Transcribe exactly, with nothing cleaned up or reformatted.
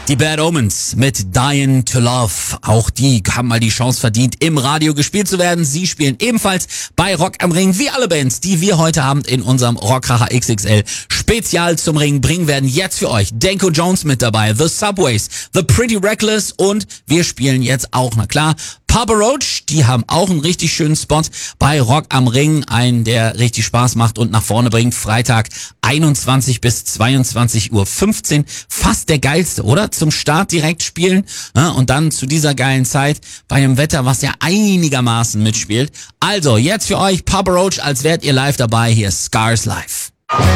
Die Bad Omens mit Dying to Love. Auch die haben mal die Chance verdient, im Radio gespielt zu werden. Sie spielen ebenfalls bei Rock am Ring, wie alle Bands, die wir heute Abend in unserem Rockkracher X X L Spezial zum Ring bringen werden. Jetzt für euch Danko Jones mit dabei, The Subways, The Pretty Reckless und wir spielen jetzt auch, na klar, Papa Roach, die haben auch einen richtig schönen Spot bei Rock am Ring, einen, der richtig Spaß macht und nach vorne bringt. Freitag einundzwanzig bis zweiundzwanzig Uhr fünfzehn. Fast der geilste, oder? Zum Start direkt spielen, ja, und dann zu dieser geilen Zeit bei dem Wetter, was ja einigermaßen mitspielt. Also, jetzt für euch Papa Roach, als wärt ihr live dabei. Hier ist Scars Live.